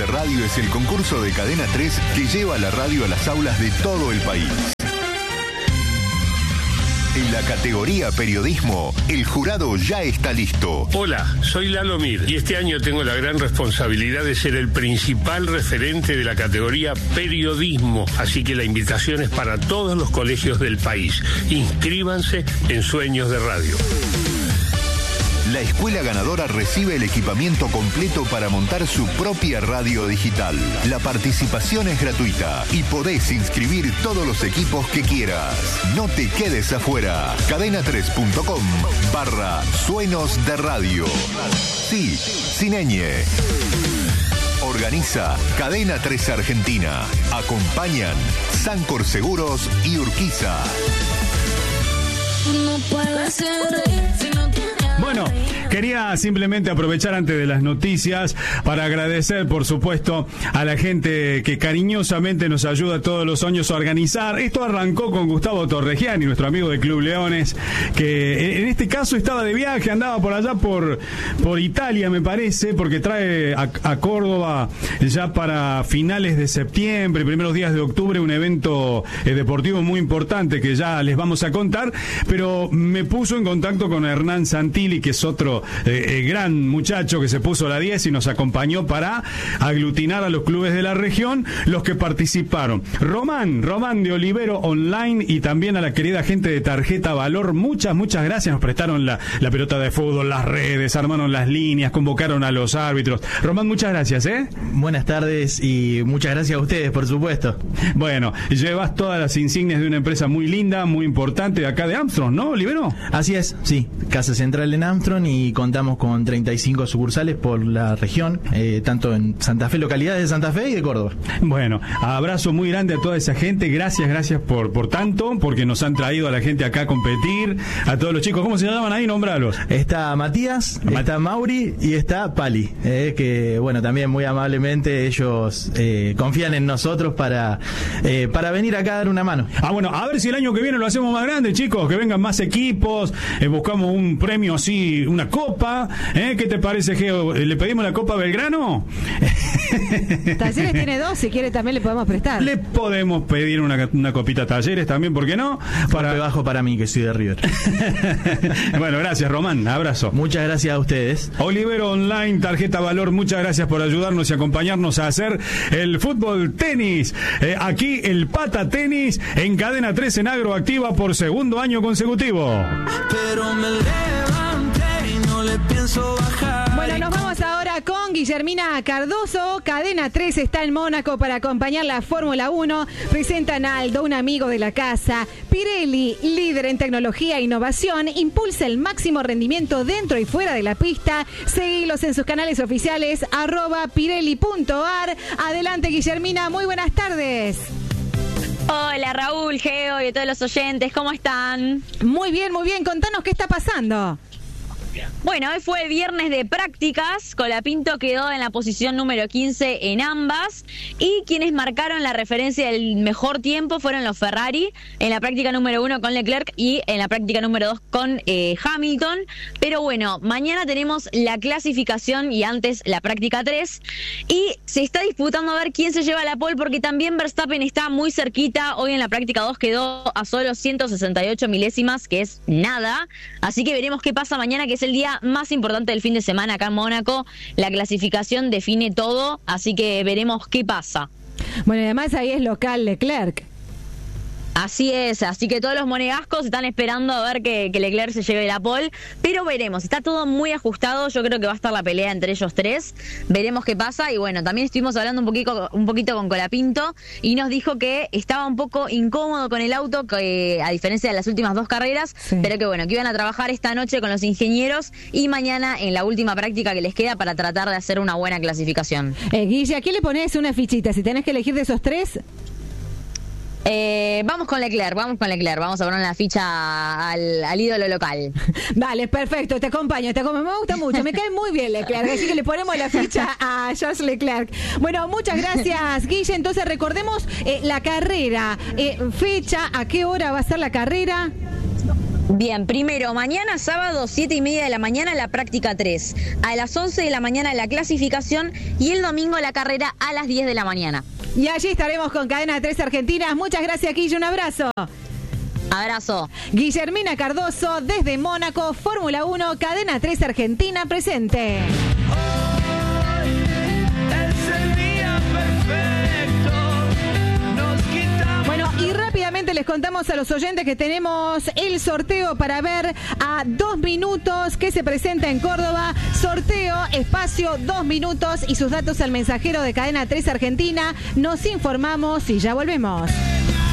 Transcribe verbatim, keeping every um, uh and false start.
de Radio es el concurso de Cadena tres que lleva la radio a las aulas de todo el país. En la categoría Periodismo, el jurado ya está listo. Hola, soy Lalo Mir y este año tengo la gran responsabilidad de ser el principal referente de la categoría Periodismo. Así que la invitación es para todos los colegios del país. Inscríbanse en Sueños de Radio. La escuela ganadora recibe el equipamiento completo para montar su propia radio digital. La participación es gratuita y podés inscribir todos los equipos que quieras. No te quedes afuera. cadena tres punto com barra Sueños de Radio. Sí, sin ñ. Organiza Cadena tres Argentina. Acompañan Sancor Seguros y Urquiza. No puedo ser reír si no tiene. Bueno, quería simplemente aprovechar antes de las noticias para agradecer, por supuesto, a la gente que cariñosamente nos ayuda todos los años a organizar. Esto arrancó con Gustavo Torregiani, nuestro amigo de Club Leones, que en este caso estaba de viaje, andaba por allá por, por Italia, me parece, porque trae a, a Córdoba ya para finales de septiembre, primeros días de octubre, un evento eh, deportivo muy importante que ya les vamos a contar, pero me puso en contacto con Hernán Santilli, que es otro eh, eh, gran muchacho que se puso la diez y nos acompañó para aglutinar a los clubes de la región, los que participaron. Román, Román de Olivero Online y también a la querida gente de Tarjeta Valor, muchas, muchas gracias, nos prestaron la, la pelota de fútbol, las redes, armaron las líneas, convocaron a los árbitros. Román, muchas gracias, ¿eh? Buenas tardes y muchas gracias a ustedes, por supuesto. Bueno, llevas todas las insignias de una empresa muy linda, muy importante de acá de Armstrong, ¿no, Olivero? Así es, sí, Casa Central en Armstrong, y contamos con treinta y cinco sucursales por la región, eh, tanto en Santa Fe, localidades de Santa Fe y de Córdoba. Bueno, abrazo muy grande a toda esa gente, gracias, gracias por, por tanto, porque nos han traído a la gente acá a competir, a todos los chicos. ¿Cómo se llaman ahí? Nombralos. Está Matías, Mat- está Mauri y está Pali, eh, que bueno, también muy amablemente ellos eh, confían en nosotros para, eh, para venir acá a dar una mano. Ah, bueno, a ver si el año que viene lo hacemos más grande, chicos, que vengan más equipos, eh, buscamos un premio así, una copa, ¿eh? ¿Qué te parece, Geo? ¿Le pedimos la copa a Belgrano? Talleres tiene dos, si quiere también le podemos prestar. Le podemos pedir una, una copita a Talleres también, ¿por qué no? Para Golpe bajo para mí, que soy de River. Bueno, gracias, Román, abrazo. Muchas gracias a ustedes. Olivero Online, Tarjeta Valor, muchas gracias por ayudarnos y acompañarnos a hacer el fútbol tenis. Eh, aquí el Pata Tenis en Cadena tres en Agroactiva por segundo año consecutivo. Pero me levanté y no le pienso bajar. Bueno, nos vamos ahora con Guillermina Cardoso. Cadena tres está en Mónaco para acompañar la Fórmula uno. Presentan a Aldo, un amigo de la casa. Pirelli, líder en tecnología e innovación, impulsa el máximo rendimiento dentro y fuera de la pista. Seguilos en sus canales oficiales, arroba pirelli punto ar. Adelante, Guillermina, muy buenas tardes. Hola Raúl, Geo y a todos los oyentes, ¿cómo están? Muy bien, muy bien, contanos qué está pasando. Bueno, hoy fue viernes de prácticas, Colapinto quedó en la posición número quince en ambas y quienes marcaron la referencia del mejor tiempo fueron los Ferrari, en la práctica número uno con Leclerc y en la práctica número dos con eh, Hamilton. Pero bueno, mañana tenemos la clasificación y antes la práctica tres y se está disputando a ver quién se lleva la pole porque también Verstappen está muy cerquita. Hoy en la práctica dos quedó a solo ciento sesenta y ocho milésimas, que es nada, así que veremos qué pasa mañana, que es el día más importante del fin de semana acá en Mónaco. La clasificación define todo, así que veremos qué pasa. Bueno, y además ahí es local Leclerc. Así es, así que todos los monegascos están esperando a ver que, que Leclerc se lleve la pole, pero veremos, está todo muy ajustado, yo creo que va a estar la pelea entre ellos tres, veremos qué pasa. Y bueno, también estuvimos hablando un poquito, un poquito con Colapinto y nos dijo que estaba un poco incómodo con el auto, que, a diferencia de las últimas dos carreras, sí, pero que bueno, que iban a trabajar esta noche con los ingenieros y mañana en la última práctica que les queda para tratar de hacer una buena clasificación. Eh, Guille, ¿a quién le pones una fichita? Si tenés que elegir de esos tres... Eh, vamos con Leclerc, vamos con Leclerc, vamos a poner la ficha al, al ídolo local. Vale, perfecto, te acompaño, te acompaño, me gusta mucho, me cae muy bien Leclerc, así que le ponemos la ficha a Charles Leclerc. Bueno, muchas gracias, Guille. Entonces recordemos eh, la carrera, eh, fecha, a qué hora va a ser la carrera. Bien, primero, mañana sábado, siete y media de la mañana, la práctica tres. A las once de la mañana, la clasificación. Y el domingo, la carrera a las diez de la mañana. Y allí estaremos con Cadena tres Argentinas. Muchas gracias, Guille. Un abrazo. Abrazo. Guillermina Cardoso, desde Mónaco, Fórmula uno, Cadena tres Argentina presente. Bueno, y rápidamente les contamos a los oyentes que tenemos el sorteo para ver a Dos Minutos que se presenta en Córdoba. Sorteo, espacio, Dos Minutos y sus datos al mensajero de Cadena tres Argentina. Nos informamos y ya volvemos.